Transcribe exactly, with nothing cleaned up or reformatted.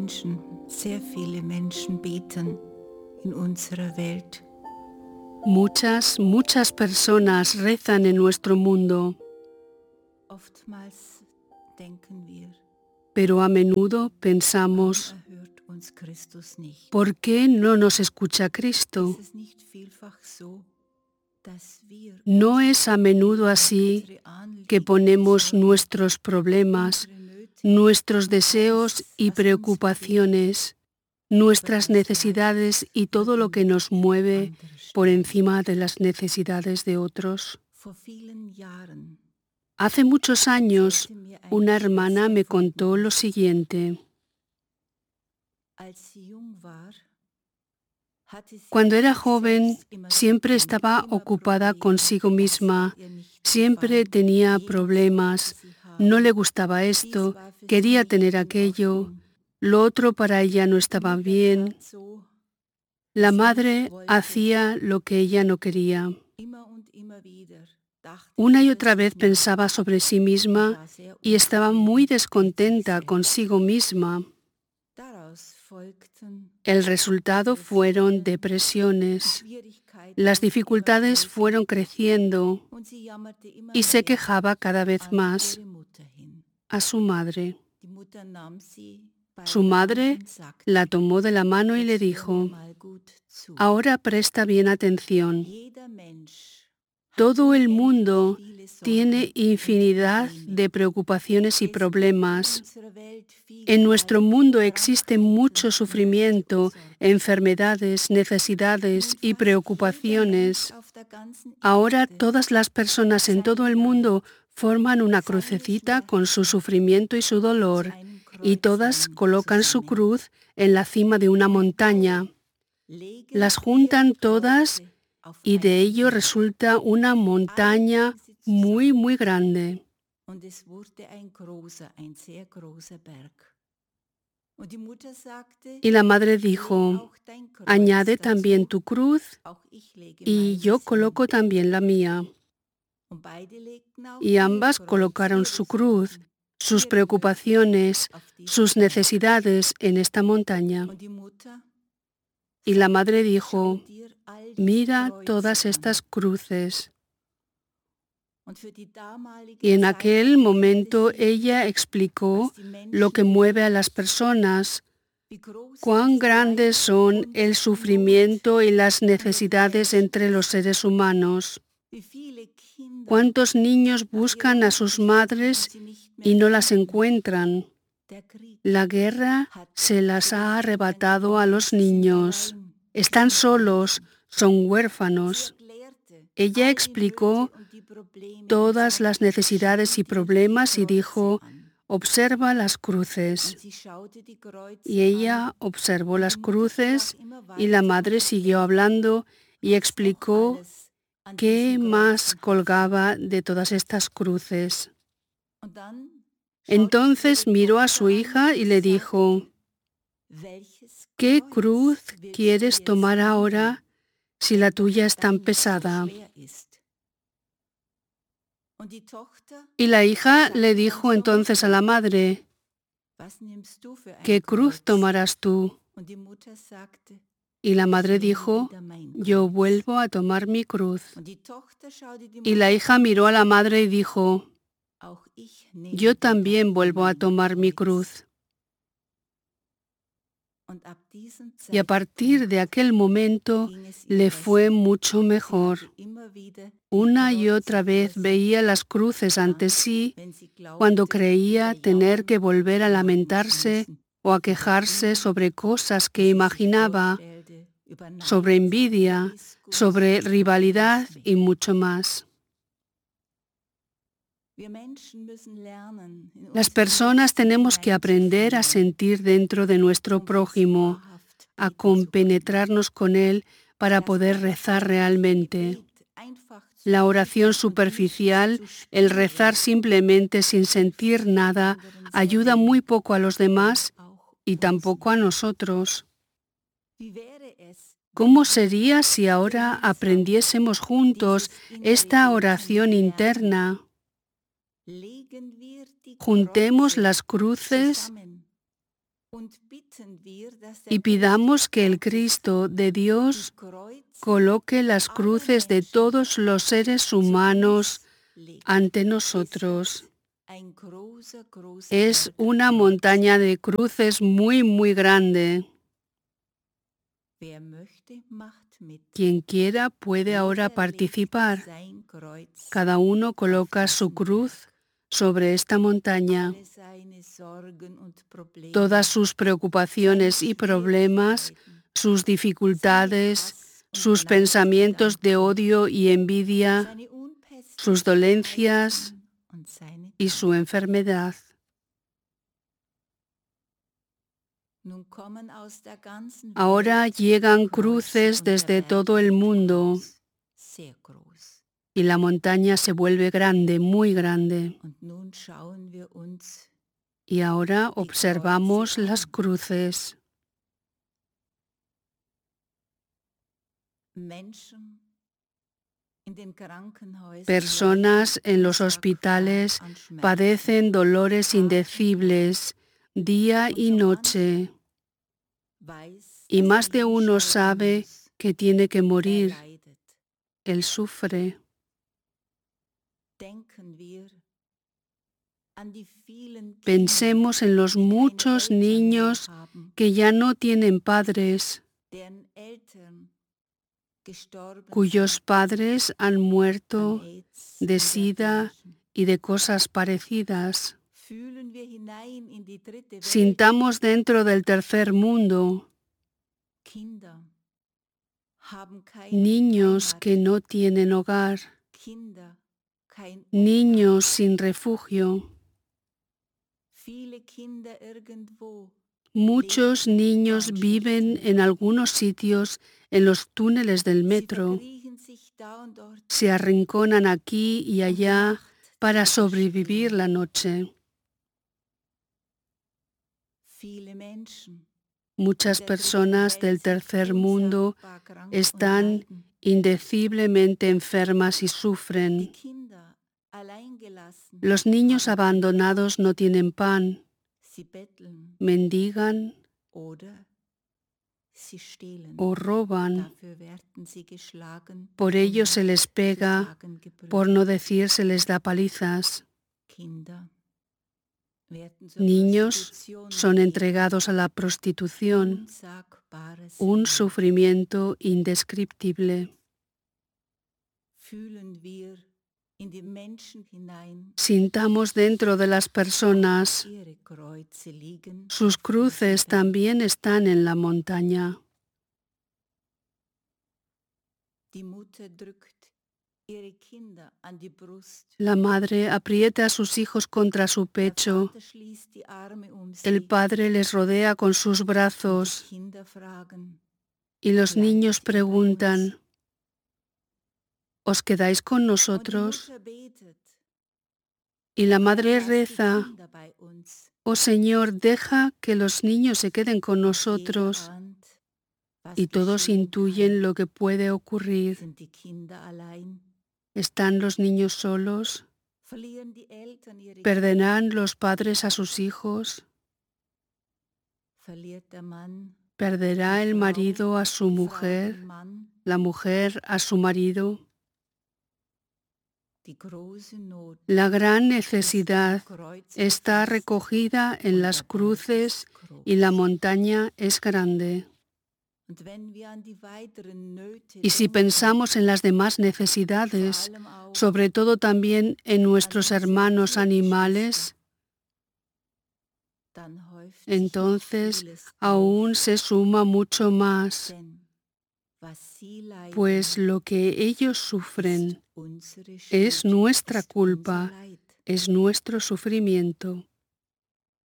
Menschen, sehr viele Menschen beten in unserer Welt. Muchas, muchas personas rezan en nuestro mundo, Oftmals denken wir, pero a menudo warum pensamos, erhört uns Christus nicht? ¿por qué no nos escucha Cristo? Ist es nicht vielfach so, dass wir No unsere es a menudo Probleme, así unsere Anliegen, que ponemos Sorgen, nuestros problemas, unsere Nöte, nuestros und deseos alles, y was uns bewegt, preocupaciones, über nuestras das Leid necesidades y oder todo die lo que nos Nöte mueve anderer por stellen? encima de las necesidades de otros? Vor vielen Jahren Hace muchos años, erzählte mir eine una hermana Schwester me von contó lo uns, siguiente. als sie jung war, hatte sie Cuando mit era sich joven, selbst immer zu siempre tun, estaba immer ocupada Probleme, consigo das misma, hat ihr nicht siempre gefallen, tenía jenes wollte problemas, sie no le haben, gustaba dies esto, war für sie quería nicht tener in aquello, Ordnung. lo otro para ella no Die estaba Mutter bien. tat so, wie La sie nicht madre wollte. hacía lo que ella no quería. Immer und immer wieder dachte Una sie y über otra vez sich nach pensaba sobre sí und misma war sehr y estaba muy unzufrieden mit sich descontenta selbst. consigo misma. Daraus folgten El resultado fueron Depressionen, die depresiones. Schwierigkeiten Las wurden immer dificultades größer fueron creciendo und sie jammerte immer y se mehr quejaba cada vez an más ihre Mutter hin. a su madre. Die Mutter nahm sie bei Su der Hand madre und sagte, la tomó de la mano y le jetzt hör mir dijo, mal gut zu. ahora presta bien atención. Jeder Mensch hat Todo el unendlich mundo viele Sorgen tiene und infinidad Probleme. de preocupaciones y Es gibt in problemas. unserer Welt viel En nuestro Leid, mundo existe Krankheiten, mucho Nöte und sufrimiento, Sorgen. enfermedades, necesidades Nun y fast jeder preocupaciones. Mensch auf der ganzen Ahora Erde todas las hat personas en todo seine el Leid, mundo forman una seine crucecita con su Schmerzen sufrimiento y su zu dolor, einem y todas Kreuzchen colocan su zusammen. cruz en la cima de una Und montaña. alle legen Las ihre juntan todas Kreuze auf y de einen ello Berg. resulta una Alle montaña legen sie muy, zusammen. muy grande. Und es wurde ein großer, ein sehr großer Berg. Und die Mutter sagte, Y la madre leg dijo, auch dein Kreuz añade también dazu, tu cruz auch ich lege y yo meines hin. coloco también la mía. Und beide legten auch Y ihr ambas Kreuz, colocaron ihre su cruz, Sorgen, sus ihre Nöte preocupaciones, auf diesen sus Berg. necesidades en esta montaña. Und die Mutter Y la sagte, madre schau dijo, dir all diese mira Kreuze todas an. estas cruces. Und für die damalige Y en Zeit aquel erklärte momento sie, ella explicó was die lo que Menschen mueve a las bewegt, personas, wie groß cuán das Leid grandes son und el die Not sufrimiento y las unter den necesidades Menschen entre los ist, seres humanos, wie viele Kinder cuántos niños nach ihrer buscan a Mutter sus suchen und madres sie nicht mehr y no las finden. encuentran. Der Krieg La guerra hat se las sie den ha Kindern arrebatado a genommen. los Sie sind niños. allein, Están solos, zurückgelassen. son Sie huérfanos. erklärte Ella all die explicó Nöte und die Probleme und todas las sagte, necesidades schau y dir die problemas y Kreuze dijo, an. observa las Und cruces. sie schaute die Y Kreuze an ella observó und die las Mutter sprach cruces immer y la weiter und madre siguió erklärte, hablando y was noch explicó alles an qué diesen más Kreuzen haftet. colgaba de todas estas cruces. Und dann schaute sie Entonces ihre miró a Tochter su an hija y und le sagte, dijo, welches ¿qué cruz Kreuz willst du quieres jetzt tomar nehmen, ahora si la wenn doch tuya es tan deines so pesada? schwer ist? Und die Tochter Y la hija le sagte dann dijo zur entonces a Mutter, la madre, was nimmst du für ein ¿qué cruz Kreuz? tomarás tú? Und die Mutter sagte, Y la ich madre nehme dijo, wieder mein yo Kreuz. vuelvo a tomar mi cruz. Und die Tochter schaute die Y la Mutter hija an und miró a la sagte, madre y dijo, auch ich yo nehme wieder también vuelvo a mein tomar mi Kreuz. cruz. Und ab diesem Y a partir de Zeitpunkt aquel momento ging es ihr le besser. fue mucho Sie mejor. hatte immer wieder die Una y Kreuze otra vor vez sich. veía las cruces ante Dann, sí wenn sie cuando glaubte, creía wieder tener jammern que und volver a klagen zu lamentarse müssen o a über quejarse Dinge, sobre cosas die que sie sich imaginaba, vorstellte, über sobre Neid, envidia, Egoismus sobre und rivalidad vieles y mehr. mucho más. Wir Menschen müssen lernen, in Las unseren personas Nächsten tenemos que aprender a hineinzufühlen, sentir dentro de nuestro um für sie prójimo, wahrhaft a beten zu können. compenetrarnos con él para Das poder rezar oberflächliche realmente. Gebet einfach zu La beten oración und nichts superficial, zu el spüren, rezar simplemente sin sentir führt den nada, anderen sehr ayuda muy wenig poco a los und demás auch y uns tampoco a nicht. nosotros. Wie wäre es, ¿Cómo wenn sería wir si ahora gemeinsam aprendiésemos juntos dieses innere esta Beten oración lernen? interna? Legen wir die Juntemos Kreuze las cruces zusammen y pidamos que el Cristo de Dios coloque las cruces de todos los seres humanos ante nosotros. Es una montaña de cruces muy, muy grande. Quien quiera puede ahora participar. Cada uno coloca su cruz sobre esta montaña. Todas sus preocupaciones y problemas, sus dificultades, sus pensamientos de odio y envidia, sus dolencias y su enfermedad. Ahora llegan cruces desde todo el mundo y la montaña se vuelve grande, muy grande. Y ahora observamos las cruces. Personas en los hospitales padecen dolores indecibles día y noche, y más de uno sabe que tiene que morir. Él sufre. Pensemos en los muchos niños que ya no tienen padres, cuyos padres han muerto de sida y de cosas parecidas. Sintamos dentro del tercer mundo niños que no tienen hogar, niños sin refugio. Muchos niños viven en algunos sitios en los túneles del metro. Se arrinconan aquí y allá para sobrevivir la noche. Muchas personas del tercer mundo están indeciblemente enfermas y sufren. Los niños abandonados no tienen pan, mendigan o roban. Por ello se les pega, por no decir se les da palizas. Niños son entregados a la prostitución, un sufrimiento indescriptible. Sintamos dentro de las personas. Sus cruces también están en la montaña. La madre aprieta a sus hijos contra su pecho. El padre les rodea con sus brazos. Y los niños preguntan: ¿os quedáis con nosotros? Y la madre reza: oh Señor, deja que los niños se queden con nosotros. Y todos intuyen lo que puede ocurrir. ¿Están los niños solos? ¿Perderán los padres a sus hijos? ¿Perderá el marido a su mujer, la mujer a su marido? La gran necesidad está recogida en las cruces y la montaña es grande. Y si pensamos en las demás necesidades, sobre todo también en nuestros hermanos animales, entonces aún se suma mucho más, pues lo que ellos sufren es nuestra culpa, es nuestro sufrimiento.